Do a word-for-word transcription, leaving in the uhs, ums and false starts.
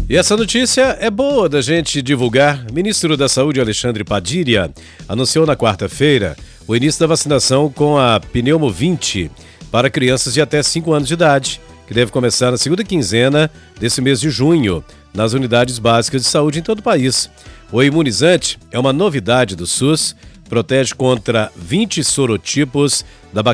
E essa notícia é boa da gente divulgar. O ministro da Saúde, Alexandre Padilha, anunciou na quarta-feira o início da vacinação com a Pneumo vinte para crianças de até cinco anos de idade, que deve começar na segunda quinzena desse mês de junho, nas unidades básicas de saúde em todo o país. O imunizante é uma novidade do SUS, protege contra vinte sorotipos da bactéria